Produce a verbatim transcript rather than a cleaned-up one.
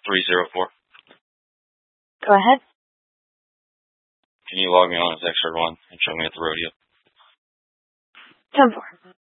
three zero four. Go ahead. Can you log me on as X R one and show me at the rodeo? ten four.